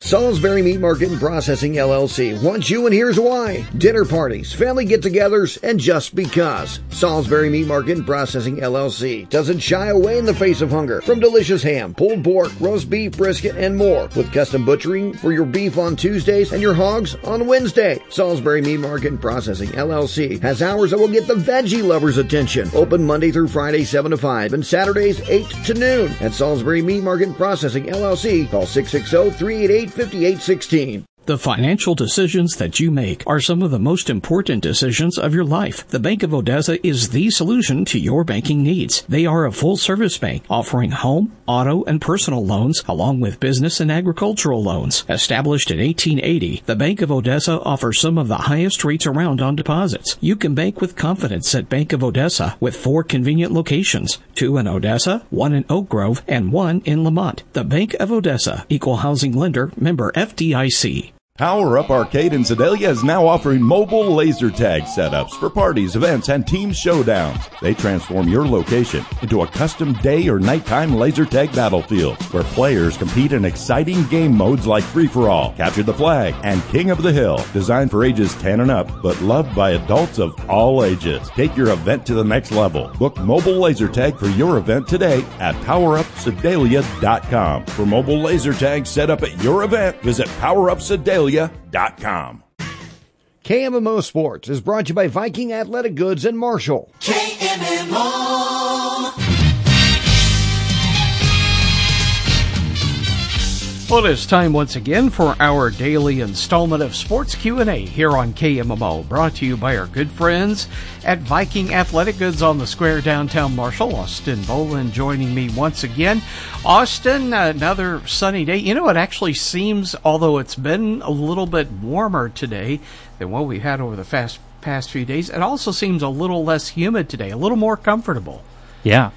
Salisbury Meat Market and Processing LLC wants you, and here's why. Dinner parties, family get-togethers, and just because. Salisbury Meat Market and Processing LLC doesn't shy away in the face of hunger from delicious ham, pulled pork, roast beef, brisket, and more, with custom butchering for your beef on Tuesdays and your hogs on Wednesday. Salisbury Meat Market and Processing LLC has hours that will get the veggie lovers' attention. Open Monday through Friday 7 to 5 and Saturdays 8 to noon. At Salisbury Meat Market and Processing LLC, call 660-388-5816. The financial decisions that you make are some of the most important decisions of your life. The Bank of Odessa is the solution to your banking needs. They are a full-service bank offering home, auto, and personal loans along with business and agricultural loans. Established in 1880, the Bank of Odessa offers some of the highest rates around on deposits. You can bank with confidence at Bank of Odessa with 4 convenient locations, 2 in Odessa, 1 in Oak Grove, and 1 in Lamont. The Bank of Odessa, Equal Housing Lender, member FDIC. Power Up Arcade in Sedalia is now offering mobile laser tag setups for parties, events, and team showdowns. They transform your location into a custom day or nighttime laser tag battlefield where players compete in exciting game modes like Free-for-All, Capture the Flag, and King of the Hill. Designed for ages 10 and up, but loved by adults of all ages. Take your event to the next level. Book mobile laser tag for your event today at PowerUpSedalia.com. For mobile laser tag set up at your event, visit PowerUpSedalia.com. KMMO Sports is brought to you by Viking Athletic Goods and Marshall. KMMO. Well, it is time once again for our daily installment of Sports Q&A here on KMMO, brought to you by our good friends at Viking Athletic Goods on the Square, downtown Marshall. Austin Boland joining me once again. Austin, another sunny day. You know, it actually seems, although it's been a little bit warmer today than what we had over the past few days, it also seems a little less humid today, a little more comfortable. Yeah,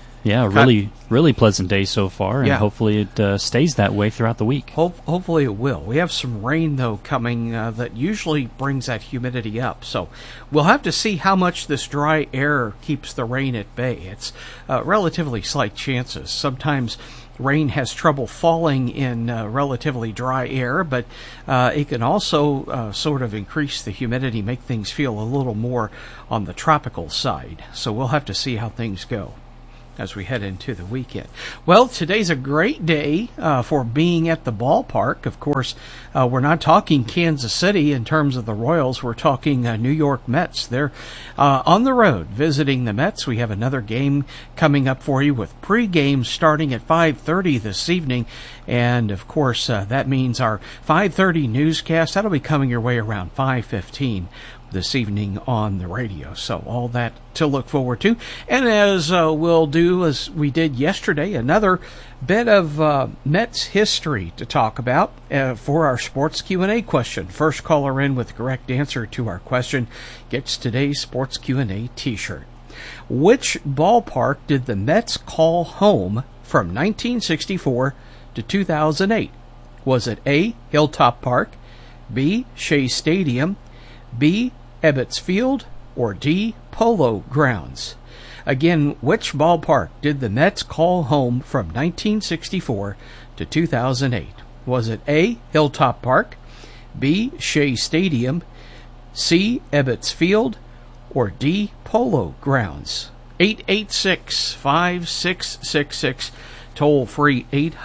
really pleasant day so far, and hopefully it stays that way throughout the week. Hopefully it will. We have some rain, though, coming that usually brings that humidity up. So we'll have to see how much this dry air keeps the rain at bay. It's relatively slight chances. Sometimes rain has trouble falling in relatively dry air, but it can also sort of increase the humidity, make things feel a little more on the tropical side. So we'll have to see how things go as we head into the weekend. Well, today's a great day for being at the ballpark. Of course, we're not talking Kansas City in terms of the Royals. We're talking New York Mets. They're on the road visiting the Mets. We have another game coming up for you with pregame starting at 5:30 this evening. And, of course, that means our 5:30 newscast. That'll be coming your way around 5:15 this evening on the radio. So all that to look forward to. And as we'll do as we did yesterday, another bit of Mets history to talk about for our Sports Q&A question. First caller in with the correct answer to our question gets today's Sports Q&A t-shirt. Which ballpark did the Mets call home from 1964 to 2008? Was it A, Hilltop Park, B, Shea Stadium, B, Ebbets Field, or D, Polo Grounds? Again, which ballpark did the Mets call home from 1964 to 2008? Was it A, Hilltop Park, B, Shea Stadium, C, Ebbets Field, or D, Polo Grounds? 886-5666, toll free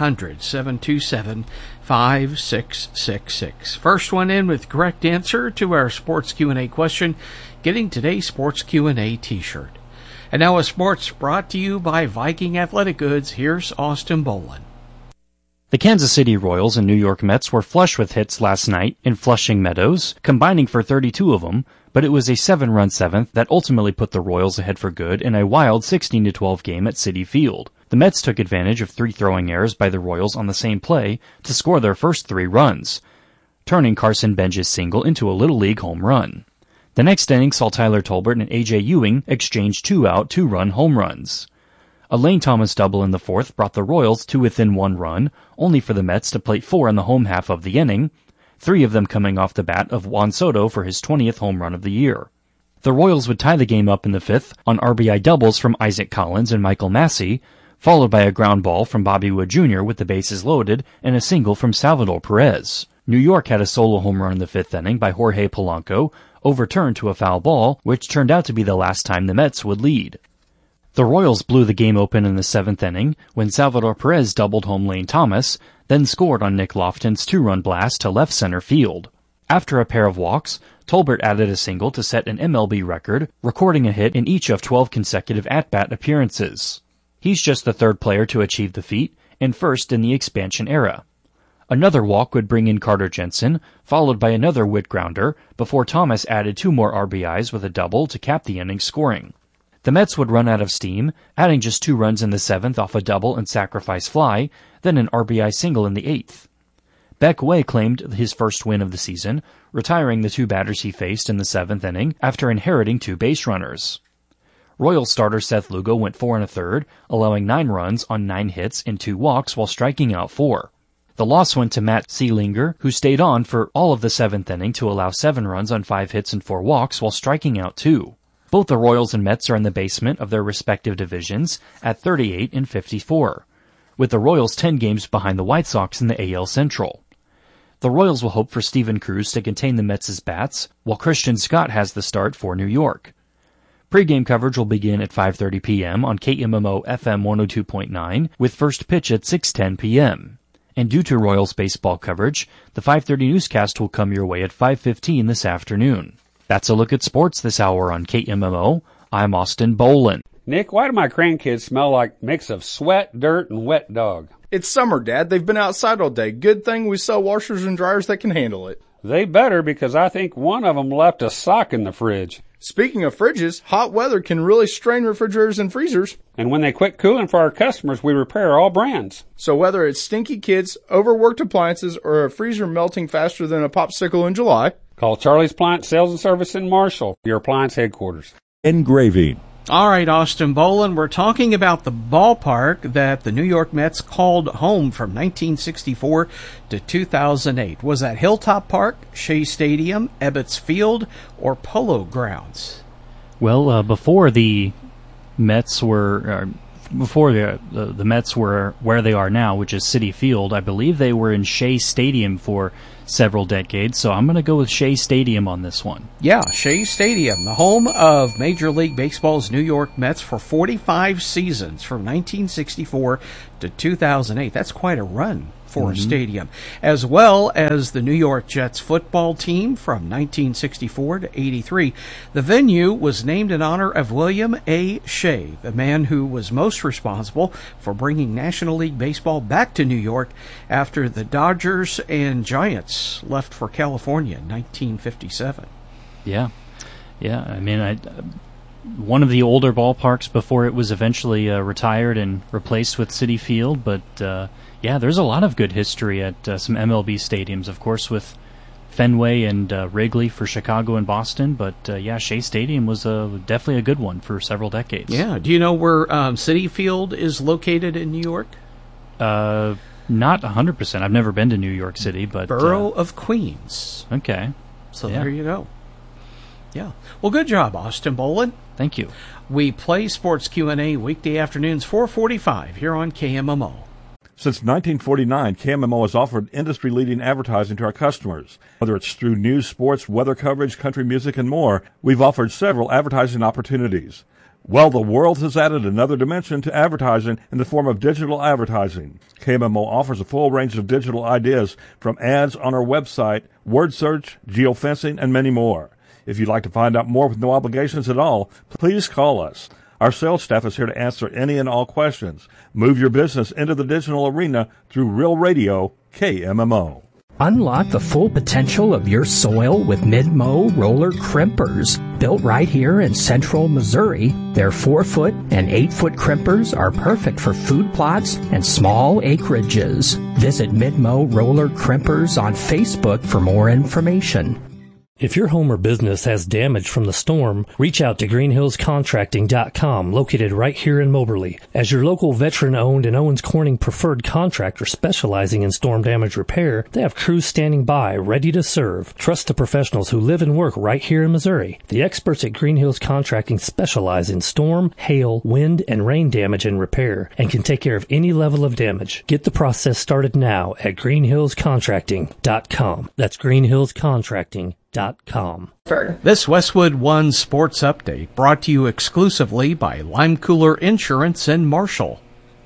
800-727-5666. First one in with correct answer to our Sports Q&A question, getting today's Sports Q&A t-shirt. And now a sports brought to you by Viking Athletic Goods. Here's Austin Boland. The Kansas City Royals and New York Mets were flush with hits last night in Flushing Meadows, combining for 32 of them, but it was a 7-run seventh that ultimately put the Royals ahead for good in a wild 16-12 game at Citi Field. The Mets took advantage of 3 throwing errors by the Royals on the same play to score their first 3 runs, turning Carson Benj's single into a Little League home run. The next inning saw Tyler Tolbert and A.J. Ewing exchange 2-out, 2-run home runs. A Lane Thomas double in the fourth brought the Royals to within 1 run, only for the Mets to plate 4 in the home half of the inning, 3 of them coming off the bat of Juan Soto for his 20th home run of the year. The Royals would tie the game up in the 5th on RBI doubles from Isaac Collins and Michael Massey, followed by a ground ball from Bobby Wood Jr. with the bases loaded and a single from Salvador Perez. New York had a solo home run in the 5th inning by Jorge Polanco, overturned to a foul ball, which turned out to be the last time the Mets would lead. The Royals blew the game open in the 7th inning when Salvador Perez doubled home Lane Thomas, then scored on Nick Lofton's 2-run blast to left center field. After a pair of walks, Tolbert added a single to set an MLB record, recording a hit in each of 12 consecutive at-bat appearances. He's just the 3rd player to achieve the feat, and first in the expansion era. Another walk would bring in Carter Jensen, followed by another Witt grounder, before Thomas added 2 more RBIs with a double to cap the inning's scoring. The Mets would run out of steam, adding just 2 runs in the 7th off a double and sacrifice fly, then an RBI single in the 8th. Beck Way claimed his first win of the season, retiring the 2 batters he faced in the 7th inning after inheriting 2 base runners. Royal starter Seth Lugo went 4 1/3, allowing 9 runs on 9 hits and 2 walks while striking out 4. The loss went to Matt Seelinger, who stayed on for all of the 7th inning to allow 7 runs on 5 hits and 4 walks while striking out 2. Both the Royals and Mets are in the basement of their respective divisions at 38 and 54, with the Royals 10 games behind the White Sox in the AL Central. The Royals will hope for Steven Cruz to contain the Mets' bats, while Christian Scott has the start for New York. Pre-game coverage will begin at 5:30 p.m. on KMMO FM 102.9, with first pitch at 6:10 p.m. And due to Royals baseball coverage, the 5:30 newscast will come your way at 5:15 this afternoon. That's a look at sports this hour on KMMO. I'm Austin Bolin. Nick, why do my grandkids smell like a mix of sweat, dirt, and wet dog? It's summer, Dad. They've been outside all day. Good thing we sell washers and dryers that can handle it. They better, because I think one of them left a sock in the fridge. Speaking of fridges, hot weather can really strain refrigerators and freezers. And when they quit cooling for our customers, we repair all brands. So whether it's stinky kids, overworked appliances, or a freezer melting faster than a popsicle in July, call Charlie's Appliance Sales and Service in Marshall, your appliance headquarters. Engraving. All right, Austin Bolin, we're talking about the ballpark that the New York Mets called home from 1964 to 2008. Was that Hilltop Park, Shea Stadium, Ebbets Field, or Polo Grounds? Well, before the Mets were the Mets were where they are now, which is Citi Field, I believe they were in Shea Stadium for several decades, so I'm going to go with Shea Stadium on this one. Yeah, Shea Stadium, the home of Major League Baseball's New York Mets for 45 seasons from 1964 to 2008. That's quite a run for a stadium, as well as the New York Jets football team from 1964 to 83. The venue was named in honor of William A. Shea, the man who was most responsible for bringing National League Baseball back to New York after the Dodgers and Giants left for California in 1957. Yeah. I mean, one of the older ballparks before it was eventually retired and replaced with Citi Field, but yeah, there's a lot of good history at some MLB stadiums, of course, with Fenway and Wrigley for Chicago and Boston, but yeah, Shea Stadium was definitely a good one for several decades. Yeah, do you know where Citi Field is located in New York? Not 100%. I've never been to New York City, but Borough of Queens. Okay. So there you go. Yeah. Well, good job, Austin Bolin. Thank you. We play Sports Q&A weekday afternoons 4:45 here on KMMO. Since 1949, KMMO has offered industry-leading advertising to our customers. Whether it's through news, sports, weather coverage, country music, and more, we've offered several advertising opportunities. Well, the world has added another dimension to advertising in the form of digital advertising. KMMO offers a full range of digital ideas from ads on our website, word search, geofencing, and many more. If you'd like to find out more with no obligations at all, please call us. Our sales staff is here to answer any and all questions. Move your business into the digital arena through Real Radio, KMMO. Unlock the full potential of your soil with Midmo roller crimpers. Built right here in central Missouri, their 4-foot and 8-foot crimpers are perfect for food plots and small acreages. Visit Midmo Roller Crimpers on Facebook for more information. If your home or business has damage from the storm, reach out to greenhillscontracting.com, located right here in Moberly. As your local veteran-owned and Owens Corning preferred contractor specializing in storm damage repair, they have crews standing by, ready to serve. Trust the professionals who live and work right here in Missouri. The experts at Green Hills Contracting specialize in storm, hail, wind, and rain damage and repair, and can take care of any level of damage. Get the process started now at greenhillscontracting.com. That's greenhillscontracting.com. This Westwood One Sports Update brought to you exclusively by Lime Cooler Insurance in Marshall.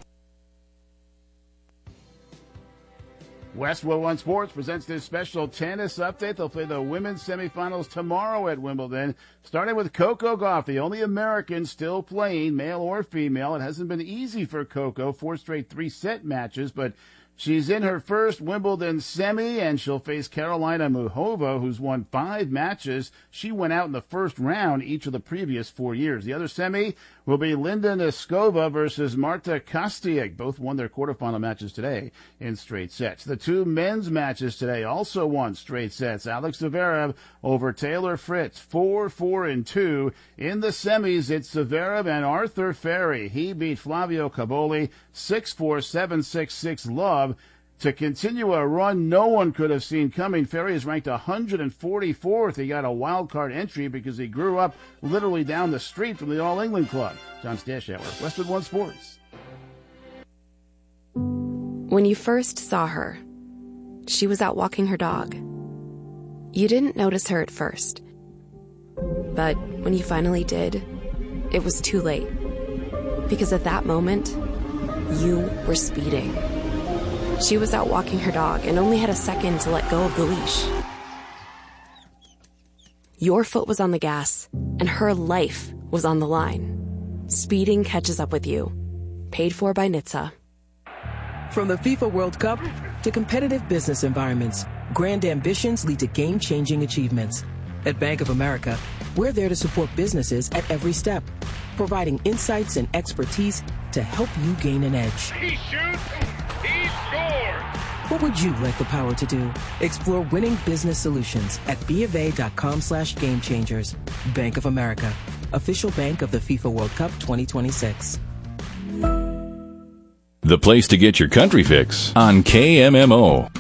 Westwood One Sports presents this special tennis update. They'll play the women's semifinals tomorrow at Wimbledon, starting with Coco Gauff, the only American still playing, male or female. It hasn't been easy for Coco, 4 straight 3-set matches, but she's in her first Wimbledon semi, and she'll face Carolina Muhova, who's won 5 matches. She went out in the first round each of the previous 4 years. The other semi will be Linda Neskova versus Marta Kostyuk. Both won their quarterfinal matches today in straight sets. The 2 men's matches today also won straight sets. Alex Zverev over Taylor Fritz, 4-4-2. In the semis, it's Zverev and Arthur Ferry. He beat Flavio Caboli 6-4, 7-6, 6-love. To continue a run no one could have seen coming, Ferry is ranked 144th. He got a wild card entry because he grew up literally down the street from the All England Club. John Stashauer, Westwood One Sports. When you first saw her, she was out walking her dog. You didn't notice her at first. But when you finally did, it was too late. Because at that moment, you were speeding. She was out walking her dog and only had a second to let go of the leash. Your foot was on the gas, and her life was on the line. Speeding catches up with you. Paid for by NHTSA. From the FIFA World Cup to competitive business environments, grand ambitions lead to game-changing achievements. At Bank of America, we're there to support businesses at every step, providing insights and expertise to help you gain an edge. He shoots, he scores! What would you like the power to do? Explore winning business solutions at BofA.com/gamechangers. Bank of America, official bank of the FIFA World Cup 2026. The place to get your country fix on KMMO.